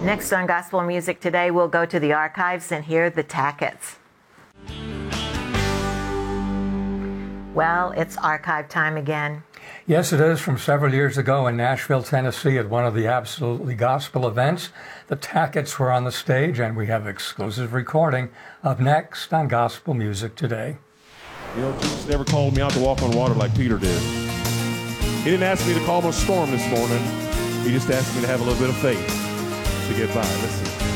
Next on Gospel Music Today, we'll go to the archives and hear the Tacketts. Well, it's archive time again. Yes, it is. From several years ago in Nashville, Tennessee, at one of the Absolutely Gospel events, the Tacketts were on the stage, and we have exclusive recording up next on Gospel Music Today. You know, Jesus never called me out to walk on water like Peter did. He didn't ask me to calm a storm this morning. He just asked me to have a little bit of faith to get by. Listen.